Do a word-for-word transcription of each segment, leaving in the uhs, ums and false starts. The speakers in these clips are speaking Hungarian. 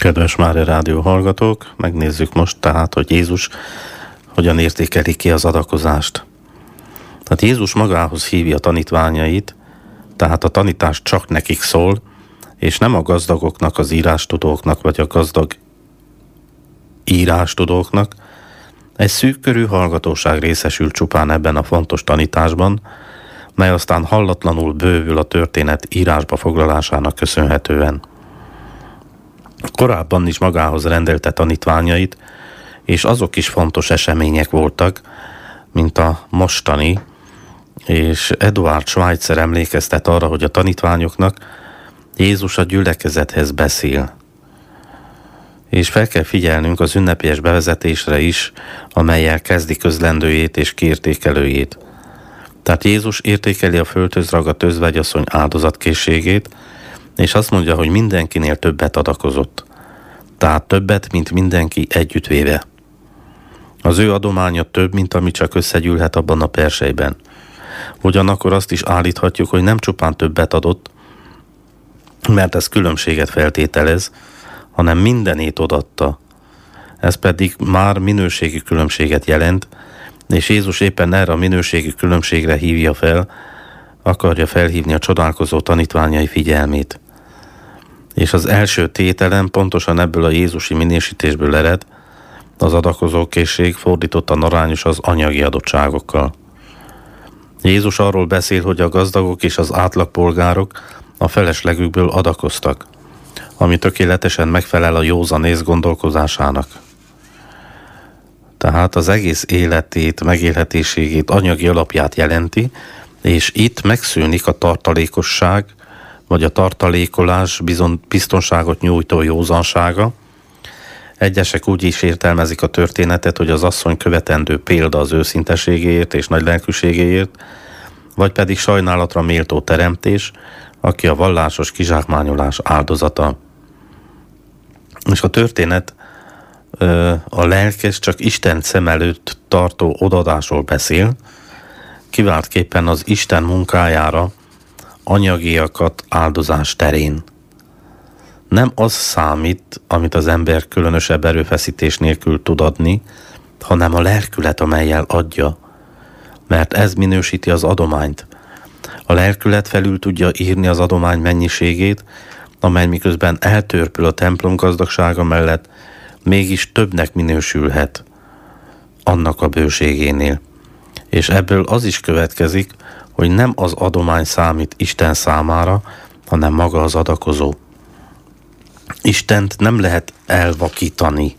Kedves Mária Rádió hallgatók, megnézzük most tehát, hogy Jézus hogyan értékeli ki az adakozást. Tehát Jézus magához hívja tanítványait, tehát a tanítás csak nekik szól, és nem a gazdagoknak, az írástudóknak, vagy a gazdag írástudóknak. Egy szűkkörű hallgatóság részesül csupán ebben a fontos tanításban, mely aztán hallatlanul bővül a történet írásba foglalásának köszönhetően. Korábban is magához rendelte tanítványait, és azok is fontos események voltak, mint a mostani, és Eduard Schweitzer emlékeztet arra, hogy a tanítványoknak Jézus a gyülekezethez beszél. És fel kell figyelnünk az ünnepélyes bevezetésre is, amellyel kezdi közlendőjét és kiértékelőjét. Tehát Jézus értékeli a földhöz ragadt özvegyasszony áldozatkészségét, és azt mondja, hogy mindenkinél többet adakozott. Tehát többet, mint mindenki együttvéve. Az ő adománya több, mint ami csak összegyűlhet abban a persejben. Ugyanakkor azt is állíthatjuk, hogy nem csupán többet adott, mert ez különbséget feltételez, hanem mindenét odatta. Ez pedig már minőségi különbséget jelent, és Jézus éppen erre a minőségi különbségre hívja fel, akarja felhívni a csodálkozó tanítványai figyelmét. És az első tételem pontosan ebből a jézusi minősítésből ered, az adakozókészség fordítottan arányos az anyagi adottságokkal. Jézus arról beszél, hogy a gazdagok és az átlagpolgárok a feleslegükből adakoztak, ami tökéletesen megfelel a józanész gondolkozásának. Tehát az egész életét, megélhetésségét, anyagi alapját jelenti, és itt megszűnik a tartalékosság, vagy a tartalékolás bizon, biztonságot nyújtó józansága. Egyesek úgy is értelmezik a történetet, hogy az asszony követendő példa az őszinteségéért és nagy lelkűségéért, vagy pedig sajnálatra méltó teremtés, aki a vallásos kizsákmányolás áldozata. És a történet a lelkes csak Isten szem előtt tartó odadásról beszél, kiváltképpen az Isten munkájára anyagiakat áldozás terén. Nem az számít, amit az ember különösebb erőfeszítés nélkül tud adni, hanem a lelkület, amellyel adja, mert ez minősíti az adományt. A lelkület felül tudja írni az adomány mennyiségét, amely miközben eltörpül a templom gazdagsága mellett, mégis többnek minősülhet annak a bőségénél. És ebből az is következik, hogy nem az adomány számít Isten számára, hanem maga az adakozó. Istent nem lehet elvakítani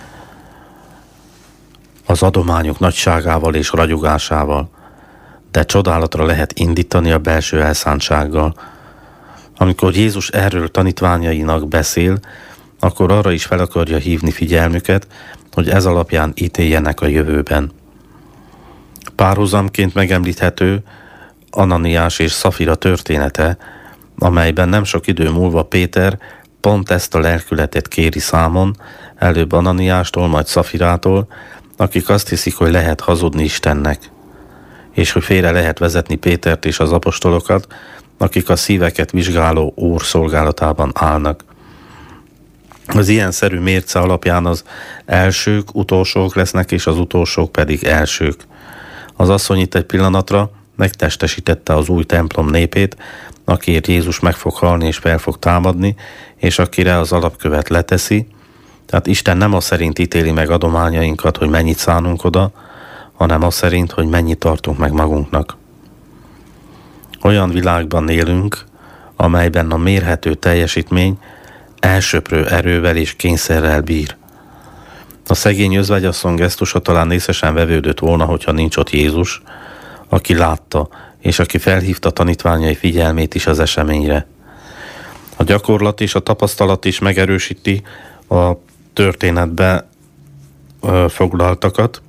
az adományok nagyságával és ragyogásával, de csodálatra lehet indítani a belső elszántsággal. Amikor Jézus erről tanítványainak beszél, akkor arra is fel akarja hívni figyelmüket, hogy ez alapján ítéljenek a jövőben. Párhuzamként megemlíthető Ananiás és Szafira története, amelyben nem sok idő múlva Péter pont ezt a lelkületet kéri számon, előbb Ananiástól, majd Szafirától, akik azt hiszik, hogy lehet hazudni Istennek, és hogy félre lehet vezetni Pétert és az apostolokat, akik a szíveket vizsgáló Úr szolgálatában állnak. Az ilyenszerű mérce alapján az elsők utolsók lesznek, és az utolsók pedig elsők. Az asszony itt egy pillanatra megtestesítette az új templom népét, akiért Jézus meg fog halni és fel fog támadni, és akire az alapkövet leteszi. Tehát Isten nem az szerint ítéli meg adományainkat, hogy mennyit szánunk oda, hanem az szerint, hogy mennyit tartunk meg magunknak. Olyan világban élünk, amelyben a mérhető teljesítmény elsöprő erővel és kényszerrel bír. A szegény özvegyasszony gesztusa talán észesen vevődött volna, hogyha nincs ott Jézus, aki látta, és aki felhívta tanítványai figyelmét is az eseményre. A gyakorlat és a tapasztalat is megerősíti a történetbe foglaltakat,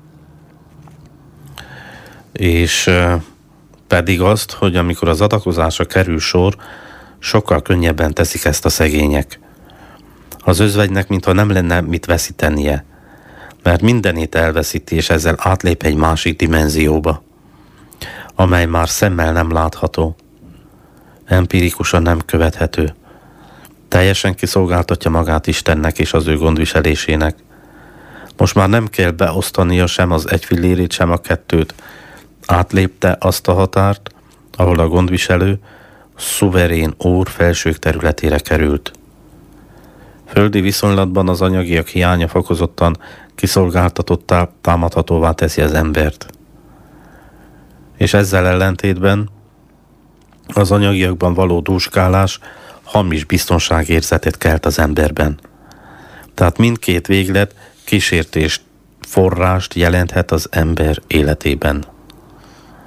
és pedig azt, hogy amikor az adakozásra kerül sor, sokkal könnyebben teszik ezt a szegények. Az özvegynek mintha nem lenne mit veszítenie, mert mindenét elveszíti, és ezzel átlép egy másik dimenzióba, amely már szemmel nem látható, empirikusan nem követhető, Teljesen kiszolgáltatja magát Istennek és az ő gondviselésének. Most már nem kell beosztania sem az egy fillérét, sem a kettőt. Átlépte azt a határt, ahol a gondviselő szuverén úr felsők területére került. Földi viszonylatban az anyagiak hiánya fokozottan kiszolgáltatottá, támadhatóvá teszi az embert. És ezzel ellentétben az anyagiakban való dúskálás hamis biztonságérzetet kelt az emberben. Tehát mindkét véglet kísértést, forrást jelenthet az ember életében.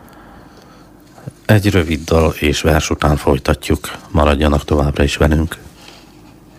Egy rövid dal és vers után folytatjuk. Maradjanak továbbra is velünk.